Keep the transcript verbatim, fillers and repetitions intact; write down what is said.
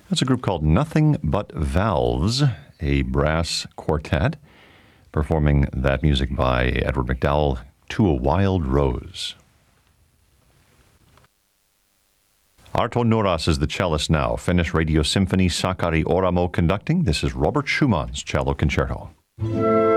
That's a group called Nothing But Valves, a brass quartet, performing that music by Edward McDowell, To a Wild Rose. Arto Nuras is the cellist now. Finnish Radio Symphony Sakari Oramo conducting. This is Robert Schumann's Cello Concerto.